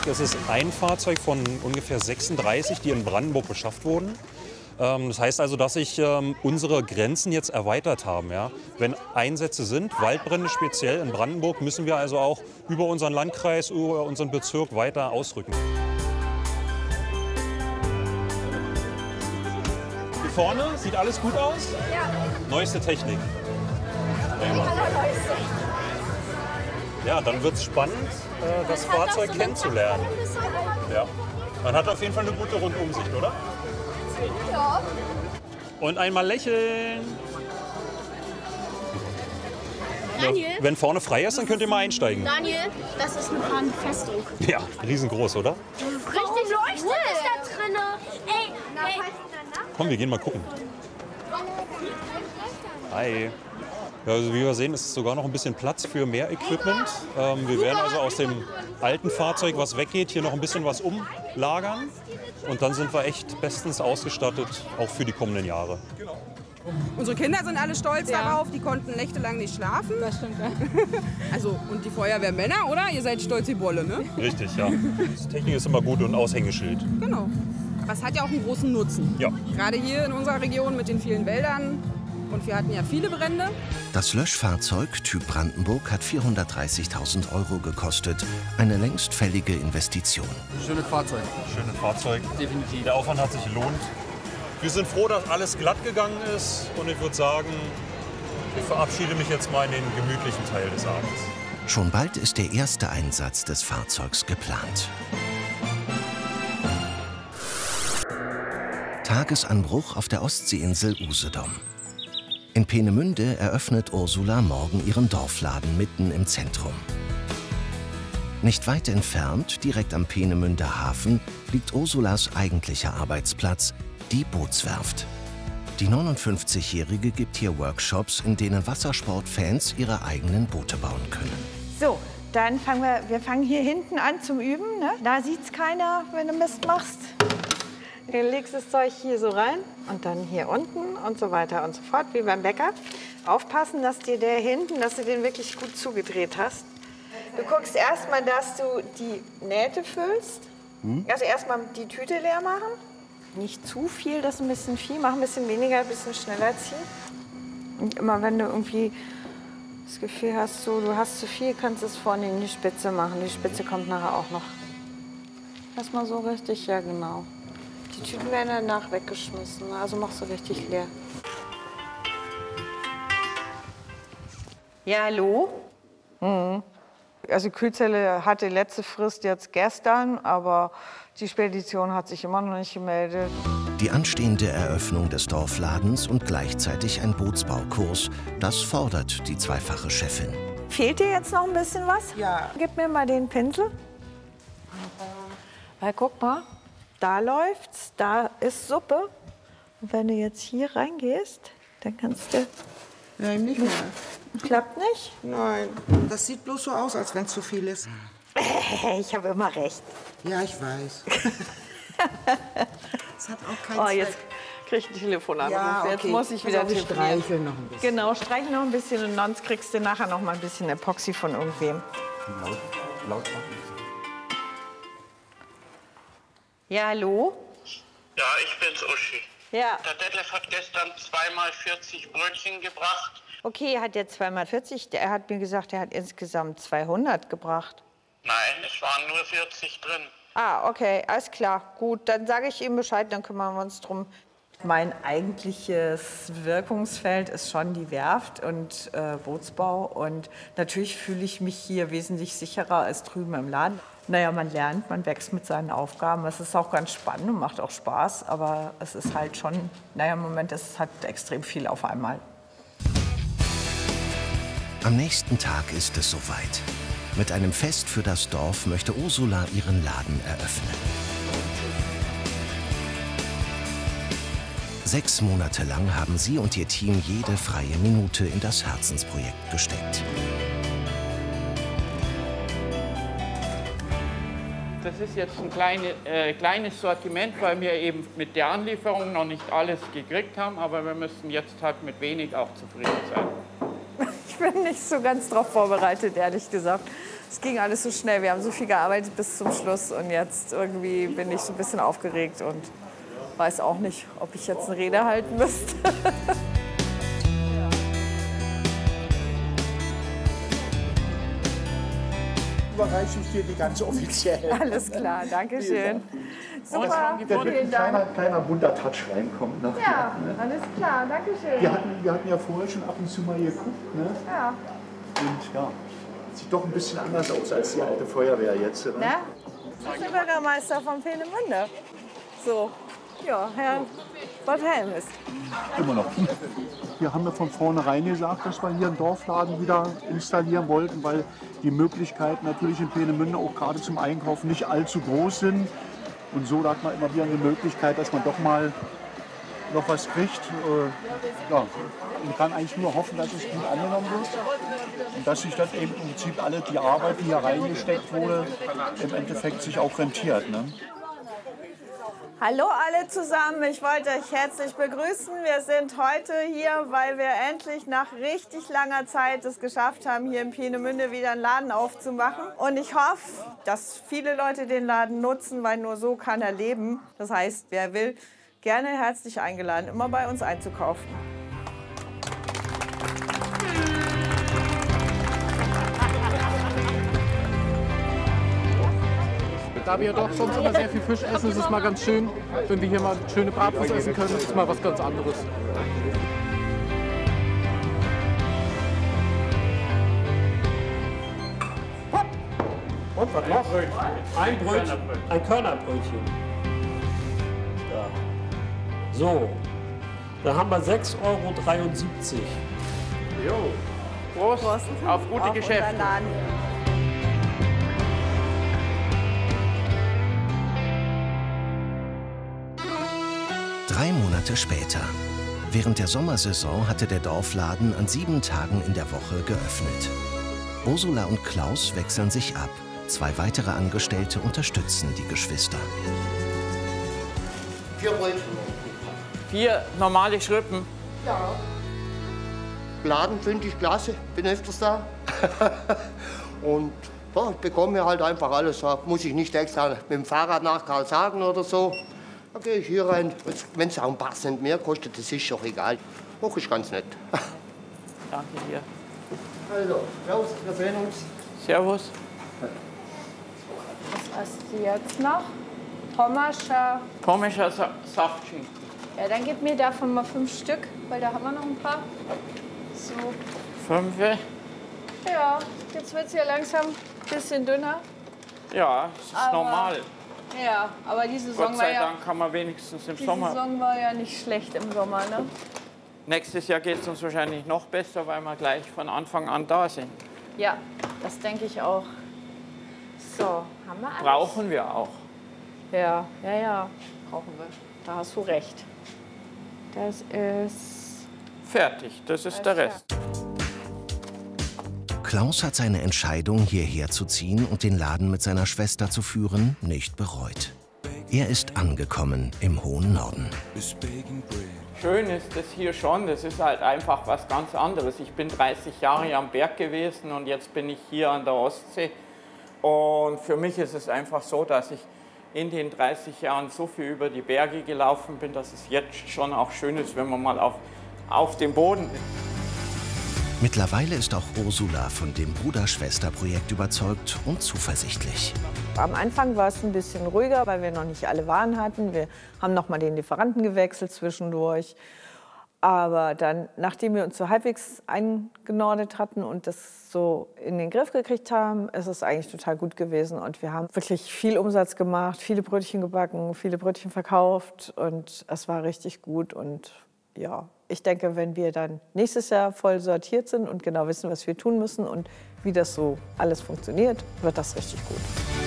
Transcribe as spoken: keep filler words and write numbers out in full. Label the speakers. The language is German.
Speaker 1: Es ist ein Fahrzeug von ungefähr sechsunddreißig, die in Brandenburg beschafft wurden. Das heißt also, dass sich ähm, unsere Grenzen jetzt erweitert haben. Ja? Wenn Einsätze sind, Waldbrände speziell in Brandenburg, müssen wir also auch über unseren Landkreis, über unseren Bezirk weiter ausrücken. Hier vorne sieht alles gut aus? Ja. Neueste Technik. Ja, dann wird es spannend, äh, das Fahrzeug kennenzulernen. Ja. Man hat auf jeden Fall eine gute Rundumsicht, oder? Ja. Und einmal lächeln.
Speaker 2: Daniel?
Speaker 1: Wenn vorne frei ist, dann könnt ihr mal einsteigen.
Speaker 2: Daniel, das ist eine Fahnenfestung.
Speaker 1: Ja, riesengroß, oder?
Speaker 2: Richtig leuchtet ist da drin. Ey, ey.
Speaker 1: Komm, wir gehen mal gucken. Hi. Ja, also wie wir sehen, ist sogar noch ein bisschen Platz für mehr Equipment. Ähm, wir werden also aus dem alten Fahrzeug, was weggeht, hier noch ein bisschen was umlagern. Und dann sind wir echt bestens ausgestattet, auch für die kommenden Jahre.
Speaker 3: Unsere Kinder sind alle stolz ja. darauf, die konnten nächtelang nicht schlafen.
Speaker 4: Das stimmt, ja.
Speaker 3: Also, und die Feuerwehrmänner, oder? Ihr seid stolz wie Bolle, ne?
Speaker 1: Richtig, ja. Die Technik ist immer gut und Aushängeschild.
Speaker 3: Genau. Aber es hat ja auch einen großen Nutzen.
Speaker 1: Ja.
Speaker 3: Gerade hier in unserer Region mit den vielen Wäldern. Und wir hatten ja viele Brände.
Speaker 5: Das Löschfahrzeug Typ Brandenburg hat vierhundertdreißigtausend Euro gekostet. Eine längst fällige Investition.
Speaker 6: Schönes Fahrzeug.
Speaker 1: Schönes Fahrzeug.
Speaker 6: Definitiv.
Speaker 1: Der Aufwand hat sich gelohnt. Wir sind froh, dass alles glatt gegangen ist. Und ich würde sagen, ich verabschiede mich jetzt mal in den gemütlichen Teil des Abends.
Speaker 5: Schon bald ist der erste Einsatz des Fahrzeugs geplant. Tagesanbruch auf der Ostseeinsel Usedom. In Peenemünde eröffnet Ursula morgen ihren Dorfladen mitten im Zentrum. Nicht weit entfernt, direkt am Peenemünder Hafen, liegt Ursulas eigentlicher Arbeitsplatz, die Bootswerft. Die neunundfünfzigjährige gibt hier Workshops, in denen Wassersportfans ihre eigenen Boote bauen können.
Speaker 7: So, dann fangen wir, wir fangen hier hinten an zum Üben. Ne? Da sieht's keiner, wenn du Mist machst. Du legst das Zeug hier so rein und dann hier unten und so weiter und so fort, wie beim Bäcker. Aufpassen, dass dir der hinten, dass du den wirklich gut zugedreht hast. Du guckst erstmal, dass du die Nähte füllst. Hm? Also erstmal die Tüte leer machen. Nicht zu viel, das ist ein bisschen viel. Mach ein bisschen weniger, ein bisschen schneller ziehen. Und immer wenn du irgendwie das Gefühl hast, so, du hast zu viel, kannst du es vorne in die Spitze machen. Die Spitze kommt nachher auch noch. Lass mal so richtig, ja genau. Die Tüten werden danach weggeschmissen, also machst du richtig leer. Ja, hallo? Mhm. Also die Kühlzelle hatte letzte Frist jetzt gestern, aber die Spedition hat sich immer noch nicht gemeldet.
Speaker 5: Die anstehende Eröffnung des Dorfladens und gleichzeitig ein Bootsbaukurs, das fordert die zweifache Chefin.
Speaker 7: Fehlt dir jetzt noch ein bisschen was?
Speaker 3: Ja.
Speaker 7: Gib mir mal den Pinsel. Weil guck mal. Da läuft's, da ist Suppe. Und wenn du jetzt hier reingehst, dann kannst du...
Speaker 8: Nein, nicht mehr.
Speaker 7: Klappt nicht?
Speaker 8: Nein, das sieht bloß so aus, als wenn es zu viel ist.
Speaker 7: Ich habe immer recht.
Speaker 8: Ja, ich weiß. Das hat auch keinen
Speaker 7: Oh,
Speaker 8: Zweck.
Speaker 7: jetzt krieg ich ein Telefonanruf.
Speaker 8: Ja, okay.
Speaker 7: Jetzt muss ich wieder
Speaker 8: telefonieren. Streicheln noch ein bisschen.
Speaker 7: Genau, streichen noch ein bisschen und sonst kriegst du nachher noch mal ein bisschen Epoxy von irgendwem.
Speaker 6: Laut, laut machen.
Speaker 7: Ja, hallo?
Speaker 9: Ja, ich bin's, Uschi.
Speaker 7: Ja.
Speaker 9: Der Detlef hat gestern zweimal vierzig Brötchen gebracht.
Speaker 7: Okay, er hat jetzt zweimal vierzig. Er hat mir gesagt, er hat insgesamt zweihundert gebracht.
Speaker 9: Nein, es waren nur vierzig drin.
Speaker 7: Ah, okay, alles klar. Gut, dann sage ich ihm Bescheid, dann kümmern wir uns drum.
Speaker 10: Mein eigentliches Wirkungsfeld ist schon die Werft und äh, Bootsbau. Und natürlich fühle ich mich hier wesentlich sicherer als drüben im Laden. Naja, man lernt, man wächst mit seinen Aufgaben. Es ist auch ganz spannend und macht auch Spaß. Aber es ist halt schon, naja, im Moment ist es halt extrem viel auf einmal.
Speaker 5: Am nächsten Tag ist es soweit. Mit einem Fest für das Dorf möchte Ursula ihren Laden eröffnen. Sechs Monate lang haben sie und ihr Team jede freie Minute in das Herzensprojekt gesteckt.
Speaker 11: Das ist jetzt ein kleine, äh, kleines Sortiment, weil wir eben mit der Anlieferung noch nicht alles gekriegt haben. Aber wir müssen jetzt halt mit wenig auch zufrieden sein.
Speaker 10: bin nicht so ganz darauf vorbereitet, ehrlich gesagt. Es ging alles so schnell. Wir haben so viel gearbeitet bis zum Schluss. Und jetzt irgendwie bin ich so ein bisschen aufgeregt und weiß auch nicht, ob ich jetzt eine Rede halten müsste.
Speaker 4: Überreiche ich dir die ganze offiziell.
Speaker 10: Alles klar, danke schön. Super,
Speaker 4: Da wird ein
Speaker 10: vielen
Speaker 4: kleiner,
Speaker 10: Dank.
Speaker 4: kleiner bunter Touch reinkommen. Ne?
Speaker 10: Ja, alles klar, danke schön.
Speaker 4: Wir hatten, wir hatten ja vorher schon ab und zu mal geguckt. Ne?
Speaker 10: Ja.
Speaker 4: Und ja, sieht doch ein bisschen anders aus als die alte Feuerwehr jetzt. Ne?
Speaker 10: Ne? Das ist der Bürgermeister von Peenemünde. So, ja, Herr Bott-Helm ist.
Speaker 4: Immer noch. Wir haben ja von vornherein gesagt, dass wir hier einen Dorfladen wieder installieren wollten, weil die Möglichkeiten natürlich in Peenemünde auch gerade zum Einkaufen nicht allzu groß sind. Und so hat man immer wieder eine Möglichkeit, dass man doch mal noch was kriegt. Äh, ja, man kann eigentlich nur hoffen, dass es gut angenommen wird und dass sich dann eben im Prinzip alle die Arbeit, die hier reingesteckt wurde, im Endeffekt sich auch rentiert. Ne?
Speaker 10: Hallo alle zusammen, ich wollte euch herzlich begrüßen. Wir sind heute hier, weil wir endlich nach richtig langer Zeit es geschafft haben, hier in Peenemünde wieder einen Laden aufzumachen. Und ich hoffe, dass viele Leute den Laden nutzen, weil nur so kann er leben. Das heißt, wer will, gerne herzlich eingeladen, immer bei uns einzukaufen.
Speaker 12: Da wir doch sonst immer sehr viel Fisch essen, ist es mal ganz schön, wenn wir hier mal schöne Bratwurst essen können. Das ist mal was ganz anderes.
Speaker 13: Und was noch? Ein Brötchen, ein Körnerbrötchen. Da. So, da haben wir sechs Euro dreiundsiebzig.
Speaker 11: Jo. Prost, Prost. Auf gute
Speaker 10: Auf
Speaker 11: Geschäfte.
Speaker 5: Drei Monate später. Während der Sommersaison hatte der Dorfladen an sieben Tagen in der Woche geöffnet. Ursula und Klaus wechseln sich ab. Zwei weitere Angestellte unterstützen die Geschwister.
Speaker 14: Vier Brötchen.
Speaker 11: Vier normale Schrippen.
Speaker 14: Ja. Laden finde ich klasse, bin öfters da. Und ja, ich bekomme halt einfach alles. Da muss ich nicht extra mit dem Fahrrad nach Karlshagen oder so. Da gehe ich hier rein. Wenn es auch ein paar Cent mehr kostet, das ist doch egal. Hoch ist ganz nett.
Speaker 11: Danke dir.
Speaker 14: Also, raus, wir sehen uns.
Speaker 11: Servus.
Speaker 10: Was hast du jetzt noch? Pommerscher.
Speaker 11: Pommerscher Sa Saftschinken.
Speaker 10: Ja, dann gib mir davon mal fünf Stück, weil da haben wir noch ein paar. So.
Speaker 11: Fünf?
Speaker 10: Ja, jetzt wird es ja langsam ein bisschen dünner.
Speaker 11: Ja, das ist
Speaker 10: Aber,
Speaker 11: normal.
Speaker 10: Ja, aber die Saison
Speaker 11: Gott sei
Speaker 10: war ja,
Speaker 11: Dank kann man wenigstens im
Speaker 10: die
Speaker 11: Sommer.
Speaker 10: Saison war ja nicht schlecht im Sommer, ne?
Speaker 11: Nächstes Jahr geht es uns wahrscheinlich noch besser, weil wir gleich von Anfang an da sind.
Speaker 10: Ja, das denke ich auch. So, haben wir alles?
Speaker 11: Brauchen wir auch.
Speaker 10: Ja, ja, ja, brauchen wir. Da hast du recht. Das ist...
Speaker 11: Fertig, das ist der Rest.
Speaker 5: Klaus hat seine Entscheidung, hierher zu ziehen und den Laden mit seiner Schwester zu führen, nicht bereut. Er ist angekommen im hohen Norden.
Speaker 11: Schön ist das hier schon, das ist halt einfach was ganz anderes. Ich bin dreißig Jahre am Berg gewesen und jetzt bin ich hier an der Ostsee. Und für mich ist es einfach so, dass ich in den dreißig Jahren so viel über die Berge gelaufen bin, dass es jetzt schon auch schön ist, wenn man mal auf, auf dem Boden ist.
Speaker 5: Mittlerweile ist auch Ursula von dem Bruder-Schwester-Projekt überzeugt und zuversichtlich.
Speaker 10: Am Anfang war es ein bisschen ruhiger, weil wir noch nicht alle Waren hatten. Wir haben noch mal den Lieferanten gewechselt zwischendurch. Aber dann, nachdem wir uns so halbwegs eingenordet hatten und das so in den Griff gekriegt haben, ist es eigentlich total gut gewesen. Und wir haben wirklich viel Umsatz gemacht, viele Brötchen gebacken, viele Brötchen verkauft. Und es war richtig gut. Und ja, ich denke, wenn wir dann nächstes Jahr voll sortiert sind und genau wissen, was wir tun müssen und wie das so alles funktioniert, wird das richtig gut.